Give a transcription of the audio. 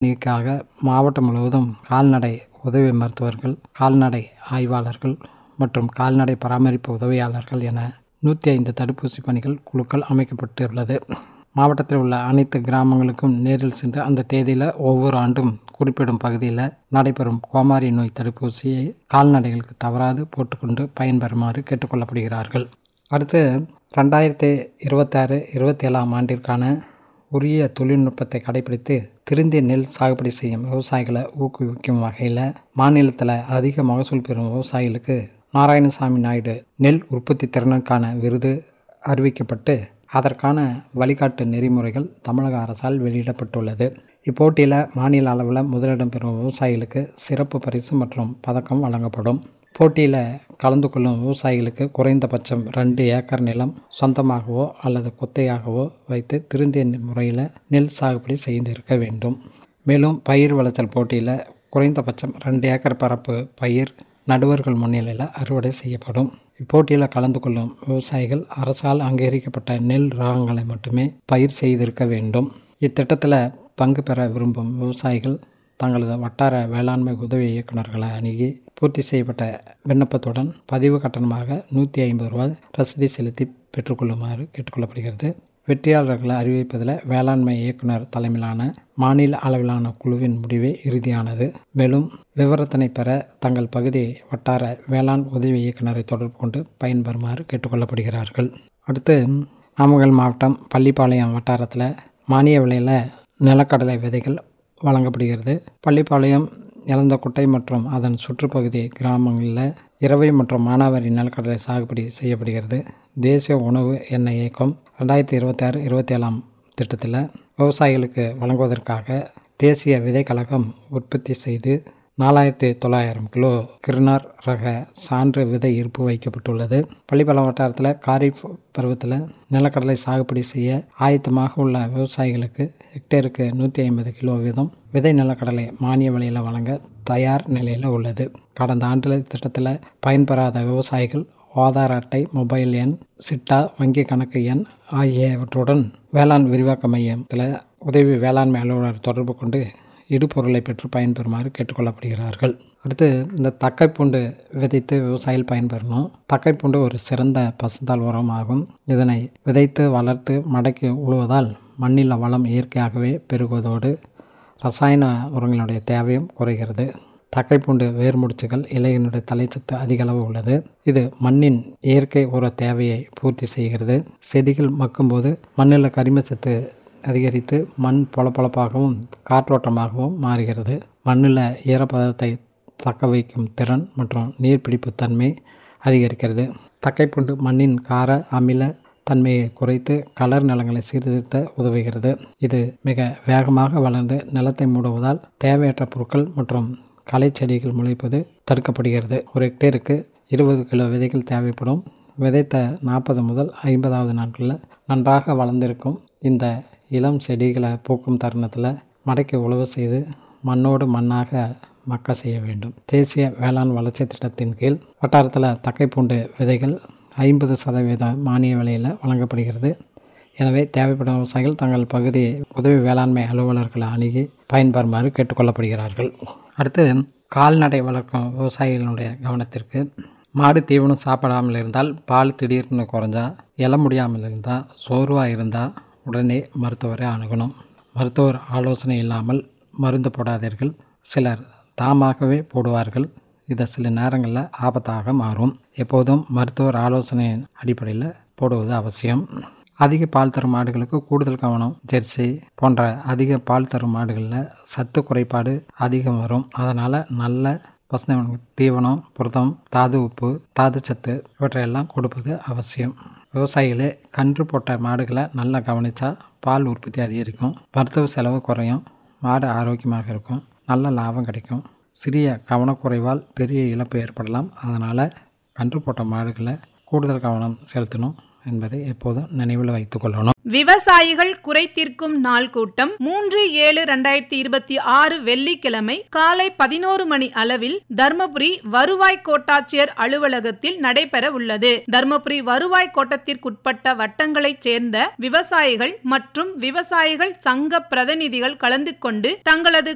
பணிக்காக மாவட்டம் முழுவதும் கால்நடை உதவி மருத்துவர்கள், கால்நடை ஆய்வாளர்கள் மற்றும் கால்நடை பராமரிப்பு உதவியாளர்கள் என 105 தடுப்பூசி பணிகள் குழுக்கள் அமைக்கப்பட்டுள்ளது. மாவட்டத்தில் உள்ள அனைத்து கிராமங்களுக்கும் நேரில் சென்று அந்த தேதியில் ஒவ்வொரு ஆண்டும் குறிப்பிடும் பகுதியில் நடைபெறும் கோமாரி நோய் தடுப்பூசியை கால்நடைகளுக்கு தவறாது போட்டுக்கொண்டு பயன்பெறுமாறு கேட்டுக்கொள்ளப்படுகிறார்கள். அடுத்து 2026-27 ஆண்டிற்கான உரிய தொழில்நுட்பத்தை கடைபிடித்து திருந்திய நெல் சாகுபடி செய்யும் விவசாயிகளை ஊக்குவிக்கும் வகையில் மாநிலத்தில் அதிக மகசூல் பெறும் விவசாயிகளுக்கு நாராயணசாமி நாயுடு நெல் உற்பத்தி திறனுக்கான விருது அறிவிக்கப்பட்டு அதற்கான வழிகாட்டு நெறிமுறைகள் தமிழக அரசால் வெளியிடப்பட்டுள்ளது. இப்போட்டியில் மாநில அளவில் முதலிடம் பெறும் விவசாயிகளுக்கு சிறப்பு பரிசு மற்றும் பதக்கம் வழங்கப்படும். போட்டியில் கலந்து கொள்ளும் விவசாயிகளுக்கு குறைந்தபட்சம் 2 ஏக்கர் நிலம் சொந்தமாகவோ அல்லது கொத்தையாகவோ வைத்து திருந்திய முறையில் நெல் சாகுபடி செய்திருக்க வேண்டும். மேலும் பயிர் விளைச்சல் போட்டியில் குறைந்தபட்சம் 2 ஏக்கர் பரப்பு பயிர் நடுவர்கள் முன்னிலையில் அறுவடை செய்யப்படும். இப்போட்டியில் கலந்து கொள்ளும் விவசாயிகள் அரசால் அங்கீகரிக்கப்பட்ட நெல் ரகங்களை மட்டுமே பயிர் செய்திருக்க வேண்டும். இத்திட்டத்தில் பங்கு பெற விரும்பும் விவசாயிகள் தங்களது வட்டார வேளாண்மை உதவி இயக்குநர்களை அணுகி பூர்த்தி செய்யப்பட்ட விண்ணப்பத்துடன் பதிவு கட்டணமாக ₹150 ரசீது செலுத்தி பெற்றுக்கொள்ளுமாறு கேட்டுக்கொள்ளப்படுகிறது. வெற்றியாளர்களை அறிவிப்பதில் வேளாண்மை இயக்குநர் தலைமையிலான மாநில அளவிலான குழுவின் முடிவே இறுதியானது. மேலும் விவரத்தினை பெற தங்கள் பகுதி வட்டார வேளாண் உதவி இயக்குநரை தொடர்பு கொண்டு பயன்பெறுமாறு கேட்டுக்கொள்ளப்படுகிறார்கள். அடுத்து நாமக்கல் மாவட்டம் பள்ளிப்பாளையம் வட்டாரத்தில் மானிய விலையில் நிலக்கடலை விதைகள் வழங்கப்படுகிறது. பள்ளிப்பாளையம், இளந்தக்குட்டை மற்றும் அதன் சுற்றுப்பகுதி கிராமங்களில் இரவை மற்றும் மானாவாரி நிலக்கடலை சாகுபடி செய்யப்படுகிறது. தேசிய உணவு எண்ணெய் இயக்கம் 2026-27 திட்டத்தில் விவசாயிகளுக்கு வழங்குவதற்காக தேசிய விதை கழகம் உற்பத்தி செய்து 4900 கிலோ கிருணார் ரக சான்று விதை இருப்பு வைக்கப்பட்டுள்ளது. பள்ளிப்பாளையம் வட்டாரத்தில் காரிஃப் பருவத்தில் நிலக்கடலை சாகுபடி செய்ய ஆயத்தமாக உள்ள விவசாயிகளுக்கு ஹெக்டேருக்கு 150 கிலோ வீதம் விதை நிலக்கடலை மானிய விலையில் வழங்க தயார் நிலையில் உள்ளது. கடந்த ஆண்டில் திட்டத்தில் பயன்பெறாத விவசாயிகள் ஆதார் அட்டை, மொபைல் எண், சிட்டா, வங்கி கணக்கு எண் ஆகியவற்றுடன் வேளாண் விரிவாக்க மையத்தில் உதவி வேளாண்மை அலுவலர் தொடர்பு கொண்டு இடுபொருளை பெற்று பயன்பெறுமாறு கேட்டுக்கொள்ளப்படுகிறார்கள். அடுத்து இந்த தக்கைப்பூண்டு விதைத்து விவசாயிகள் பயன்பெறணும். தக்கைப்பூண்டு ஒரு சிறந்த பசுந்தாள் உரம் ஆகும். இதனை விதைத்து வளர்த்து மடக்கி உழுவதால் மண்ணில் வளம் இயற்கையாகவே பெருகுவதோடு ரசாயன உரங்களுடைய தேவையும் குறைகிறது. தக்கைப்பூண்டு வேர்முடிச்சுகள் இலையினுடைய தலைச்சத்து அதிக அளவு உள்ளது. இது மண்ணின் இயற்கை உர தேவையை பூர்த்தி செய்கிறது. செடிகள் மக்கும்போது மண்ணில் கரிமச்சத்து அதிகரித்து மண் பொலப்பொலப்பாகவும் காற்றோட்டமாகவும் மாறுகிறது. மண்ணில் ஈரப்பதத்தை தக்க வைக்கும் திறன் மற்றும் நீர்பிடிப்பு தன்மை அதிகரிக்கிறது. தக்கைப்பூண்டு மண்ணின் கார அமில தன்மையை குறைத்து கலர் நிலங்களை சீர்திருத்த உதவுகிறது. இது மிக வேகமாக வளர்ந்து நிலத்தை மூடுவதால் தேவையற்ற பொருட்கள் மற்றும் களை செடிகள் முளைப்பது தடுக்கப்படுகிறது. ஒரு ஹெக்டேருக்கு 20 கிலோ விதைகள் தேவைப்படும். விதைத்த 40 முதல் 50வது நாட்களில் நன்றாக வளர்ந்திருக்கும் இந்த இளம் செடிகளை பூக்கும் தருணத்தில் மடக்கி உழவு செய்து மண்ணோடு மண்ணாக மக்க செய்ய வேண்டும். தேசிய வேளாண் வளர்ச்சி திட்டத்தின் கீழ் வட்டாரத்தில் தக்கைப்பூண்டு விதைகள் 50% மானிய விலையில் வழங்கப்படுகிறது. எனவே தேவைப்படும் விவசாயிகள் தங்கள் பகுதி உதவி வேளாண்மை அலுவலர்களை அணுகி பயன்பெறுமாறு கேட்டுக்கொள்ளப்படுகிறார்கள். அடுத்து கால்நடை வளர்க்கும் விவசாயிகளுடைய கவனத்திற்கு மாடு தீவனம் சாப்பிடாமல் இருந்தால், பால் திடீர்னு குறைஞ்சா, எழ முடியாமல் இருந்தால், சோர்வாக இருந்தால் உடனே மருத்துவரை அணுகணும். மருத்துவர் ஆலோசனை இல்லாமல் மருந்து போடாதீர்கள். சிலர் தாமாகவே போடுவார்கள். இது சில நேரங்களில் ஆபத்தாக மாறும். எப்போதும் மருத்துவர் ஆலோசனையின் அடிப்படையில் போடுவது அவசியம். அதிக பால் தரும் மாடுகளுக்கு கூடுதல் கவனம். ஜெர்சி போன்ற அதிக பால் தரும் மாடுகளில் சத்து குறைபாடு அதிகம் வரும். அதனால் நல்ல பசுமை தீவனம், புரதம், தாது உப்பு, தாது சத்து இவற்றையெல்லாம் கொடுப்பது அவசியம். விவசாயிகளே கன்று போட்ட மாடுகளை நல்லா கவனித்தா பால் உற்பத்தி அதிகரிக்கும், மருத்துவ செலவு குறையும், மாடு ஆரோக்கியமாக இருக்கும், நல்ல லாபம் கிடைக்கும். சிறிய கவனக்குறைவால் பெரிய இழப்பு ஏற்படலாம். அதனால் கன்று போட்ட மாடுகளை கூடுதல் கவனம் செலுத்தணும் என்பதை எப்போதும் நினைவில் வைத்துக் கொள்ளணும். விவசாயிகள் குறை தீர்க்கும் நாள் கூட்டம் 3/7/2026 வெள்ளிக்கிழமை காலை 11 மணி அளவில் தர்மபுரி வருவாய் கோட்டாட்சியர் அலுவலகத்தில் நடைபெற உள்ளது. தர்மபுரி வருவாய் கோட்டத்திற்குட்பட்ட வட்டங்களைச் சேர்ந்த விவசாயிகள் மற்றும் விவசாயிகள் சங்க பிரதிநிதிகள் கலந்து கொண்டு தங்களது